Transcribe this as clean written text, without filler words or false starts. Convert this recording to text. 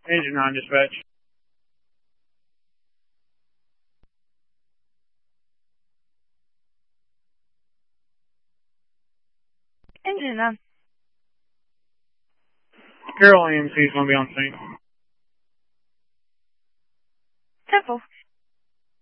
Engine 9 dispatch. Engine 9. Carroll EMC is going to be on scene.